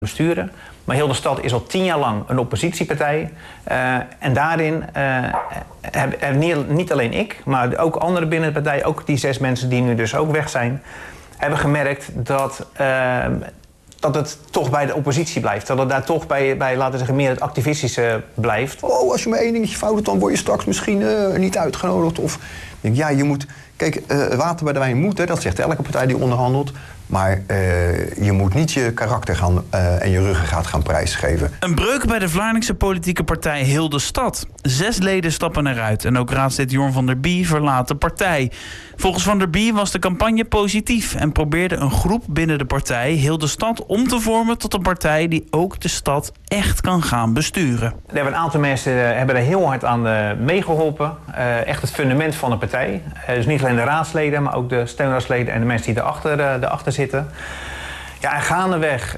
besturen. Maar heel de stad is al 10 jaar lang een oppositiepartij. En daarin hebben niet alleen ik, maar ook anderen binnen de partij, ook die 6 mensen die nu dus ook weg zijn, hebben gemerkt dat het toch bij de oppositie blijft. Dat het daar toch bij laten we zeggen, meer het activistische blijft. Oh, als je maar 1 dingetje fout doet, dan word je straks misschien niet uitgenodigd. Of denk, ja, je moet. Kijk, water bij de wijn moet, hè, dat zegt elke partij die onderhandelt. Maar je moet niet je karakter en je ruggengraat gaan prijsgeven. Een breuk bij de Vlaardingse politieke partij Heel de Stad. 6 leden stappen eruit en ook raadslid Jorn van der Bie verlaat de partij. Volgens Van der Bie was de campagne positief en probeerde een groep binnen de partij Heel de Stad om te vormen tot een partij die ook de stad echt kan gaan besturen. Er hebben een aantal mensen hebben er heel hard aan meegeholpen. Echt het fundament van de partij. Dus niet alleen de raadsleden, maar ook de steunraadsleden en de mensen die erachter zitten. Ja, en gaandeweg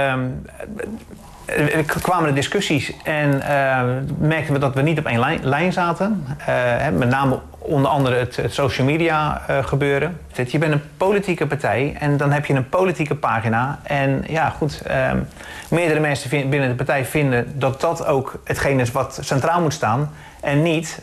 kwamen de discussies en merkten we dat we niet op één lijn zaten. Met name onder andere het social media gebeuren. Je bent een politieke partij en dan heb je een politieke pagina. En ja, goed, meerdere mensen binnen de partij vinden dat dat ook hetgeen is wat centraal moet staan. En niet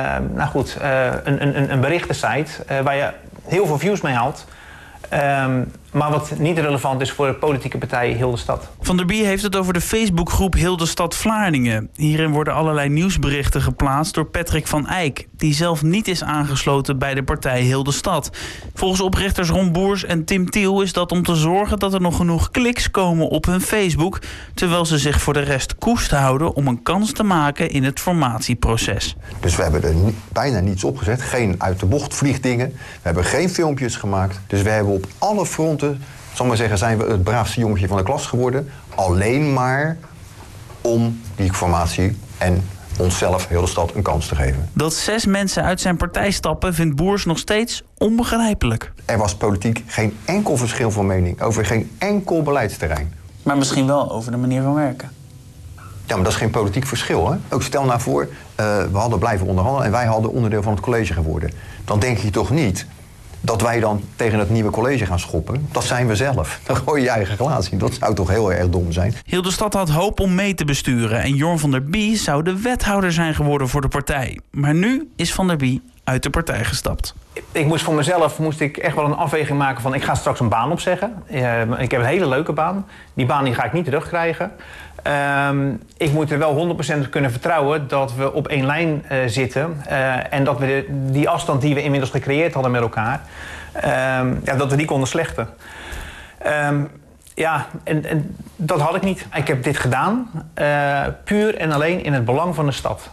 een berichtensite waar je heel veel views mee haalt. Maar wat niet relevant is voor de politieke partij Heel de Stad. Van der Bie heeft het over de Facebookgroep Heel de Stad Vlaardingen. Hierin worden allerlei nieuwsberichten geplaatst door Patrick van Eyck, die zelf niet is aangesloten bij de partij Heel de Stad. Volgens oprichters Ron Boers en Tim Tiel is dat om te zorgen dat er nog genoeg kliks komen op hun Facebook, terwijl ze zich voor de rest koest houden om een kans te maken in het formatieproces. Dus we hebben er bijna niets opgezet. Geen uit de bocht vliegdingen. We hebben geen filmpjes gemaakt. Dus we hebben op alle fronten, zal maar zeggen, zijn we het braafste jongetje van de klas geworden. Alleen maar om die formatie en onszelf, heel de stad, een kans te geven. Dat 6 mensen uit zijn partij stappen vindt Boers nog steeds onbegrijpelijk. Er was politiek geen enkel verschil van mening over geen enkel beleidsterrein. Maar misschien wel over de manier van werken. Ja, maar dat is geen politiek verschil, hè? Ook stel nou voor, we hadden blijven onderhandelen en wij hadden onderdeel van het college geworden. Dan denk je toch niet dat wij dan tegen het nieuwe college gaan schoppen. Dat zijn we zelf. Dan gooi je je eigen glaas in. Dat zou toch heel erg dom zijn. Heel de stad had hoop om mee te besturen en Jorn van der Bie zou de wethouder zijn geworden voor de partij. Maar nu is Van der Bie uit de partij gestapt. Ik moest voor mezelf echt wel een afweging maken van ik ga straks een baan opzeggen. Ik heb een hele leuke baan. Die baan die ga ik niet terugkrijgen. Ik moet er wel 100% kunnen vertrouwen dat we op één lijn zitten. En dat we die afstand die we inmiddels gecreëerd hadden met elkaar, dat we die konden slechten. En dat had ik niet. Ik heb dit gedaan puur en alleen in het belang van de stad.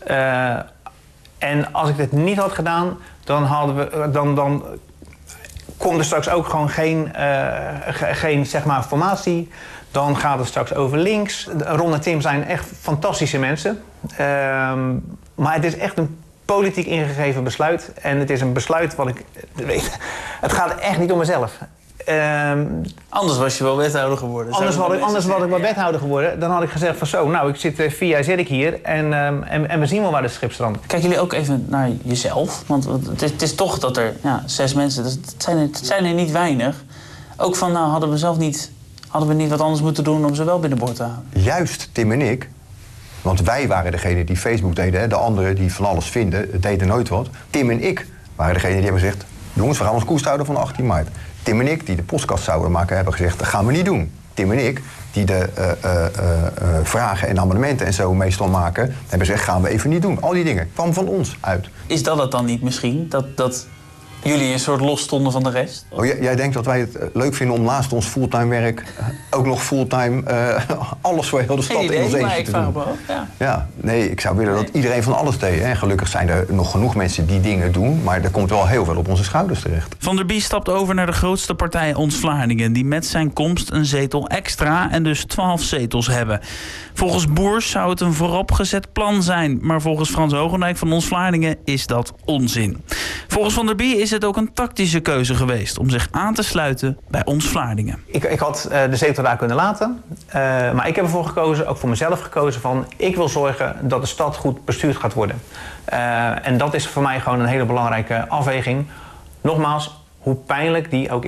En als ik dit niet had gedaan, dan komt er straks ook gewoon geen zeg maar, formatie. Dan gaat het straks over links. Ron en Tim zijn echt fantastische mensen. Maar het is echt een politiek ingegeven besluit. En het is een besluit wat ik weet. Het gaat echt niet om mezelf. Anders was je wel wethouder geworden. Anders was ik wel wethouder geworden. Dan had ik gezegd van zo, nou, ik zit 4 jaar zit ik hier en we zien wel waar de schip strandt. Kijken jullie ook even naar jezelf? Want het is toch dat er 6 mensen, dus het zijn er niet weinig. Ook van, nou, hadden we niet wat anders moeten doen om ze wel binnenboord te houden? Juist Tim en ik, want wij waren degene die Facebook deden. Hè? De anderen die van alles vinden, deden nooit wat. Tim en ik waren degene die hebben gezegd, jongens, we gaan ons koest houden van 18 maart. Tim en ik, die de podcast zouden maken, hebben gezegd, dat gaan we niet doen. Tim en ik, die de vragen en amendementen en zo meestal maken, hebben gezegd, gaan we even niet doen. Al die dingen kwam van ons uit. Is dat het dan niet misschien? Dat jullie een soort los stonden van de rest? Oh, jij denkt dat wij het leuk vinden om naast ons fulltime werk ook nog fulltime alles voor heel de stad in ons eentje te doen. Ja, nee, ik zou willen dat iedereen van alles deed. En gelukkig zijn er nog genoeg mensen die dingen doen, maar er komt wel heel veel op onze schouders terecht. Van der Bie stapt over naar de grootste partij Ons Vlaardingen, die met zijn komst een zetel extra en dus 12 zetels hebben. Volgens Boers zou het een vooropgezet plan zijn, maar volgens Frans Hogendijk van Ons Vlaardingen is dat onzin. Volgens Van der Bie is het ook een tactische keuze geweest om zich aan te sluiten bij Ons Vlaardingen. Ik had de zetel daar kunnen laten, maar ik heb ervoor gekozen, ook voor mezelf gekozen van ik wil zorgen dat de stad goed bestuurd gaat worden. En dat is voor mij gewoon een hele belangrijke afweging. Nogmaals, hoe pijnlijk die ook is.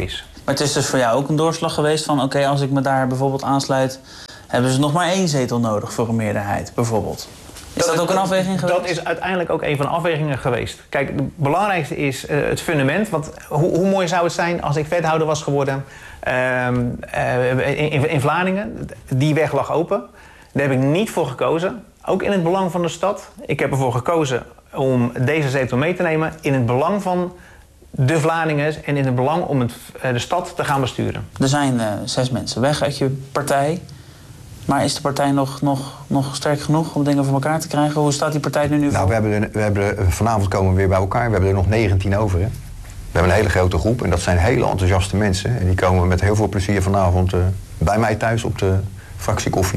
Maar het is dus voor jou ook een doorslag geweest van... oké, als ik me daar bijvoorbeeld aansluit... hebben ze nog maar 1 zetel nodig voor een meerderheid, bijvoorbeeld. Is dat ook een afweging geweest? Dat is uiteindelijk ook een van de afwegingen geweest. Kijk, het belangrijkste is het fundament. Want hoe mooi zou het zijn als ik wethouder was geworden in Vlaardingen. Die weg lag open. Daar heb ik niet voor gekozen. Ook in het belang van de stad. Ik heb ervoor gekozen om deze zetel mee te nemen in het belang van de Vlaardingers en in het belang om de stad te gaan besturen. Er zijn 6 mensen weg uit je partij. Maar is de partij nog sterk genoeg om dingen voor elkaar te krijgen? Hoe staat die partij er nu voor? We hebben vanavond komen we weer bij elkaar. We hebben er nog 19 over. Hè? We hebben een hele grote groep en dat zijn hele enthousiaste mensen. En die komen met heel veel plezier vanavond bij mij thuis op de fractiekoffie.